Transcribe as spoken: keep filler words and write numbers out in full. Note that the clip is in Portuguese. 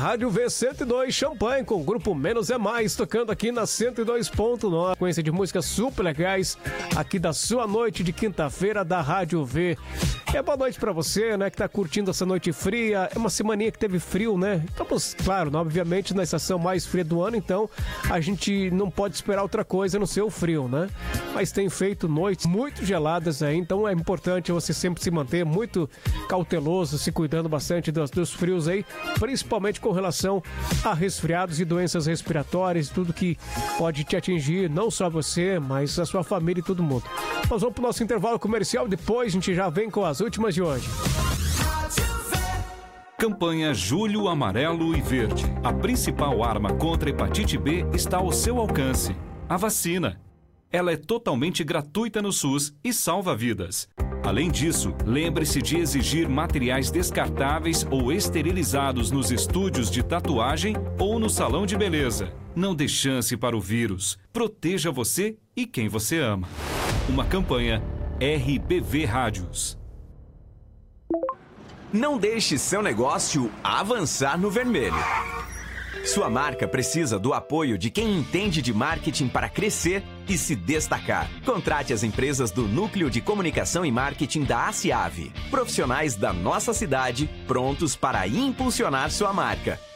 Rádio V cento e dois Champanhe, com o grupo Menos é Mais, tocando aqui na cento e dois ponto nove. Sequência de músicas super legais aqui da sua noite de quinta-feira da Rádio V. É boa noite pra você, né, que tá curtindo essa noite fria. É uma semaninha que teve frio, né? Estamos, claro, obviamente na estação mais fria do ano, então a gente não pode esperar outra coisa no seu frio, né? Mas tem feito noites muito geladas aí, então é importante você sempre se manter muito cauteloso, se cuidando bastante dos, dos frios aí, principalmente com relação a resfriados e doenças respiratórias, tudo que pode te atingir, não só você, mas a sua família e todo mundo. Nós vamos pro nosso intervalo comercial, depois a gente já vem com as últimas de hoje. Campanha Julho Amarelo e Verde. A principal arma contra a hepatite B está ao seu alcance: a vacina. Ela é totalmente gratuita no SUS e salva vidas. Além disso, lembre-se de exigir materiais descartáveis ou esterilizados nos estúdios de tatuagem ou no salão de beleza. Não dê chance para o vírus. Proteja você e quem você ama. Uma campanha R B V Rádios. Não deixe seu negócio avançar no vermelho. Sua marca precisa do apoio de quem entende de marketing para crescer e se destacar. Contrate as empresas do Núcleo de Comunicação e Marketing da ACIAV. Profissionais da nossa cidade, prontos para impulsionar sua marca.